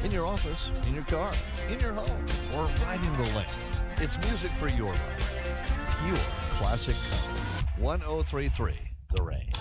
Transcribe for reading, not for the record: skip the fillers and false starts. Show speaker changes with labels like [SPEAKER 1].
[SPEAKER 1] in your office, in your car, in your home, or riding the lane. It's music for your life. Pure classic country. 1033 The Rain.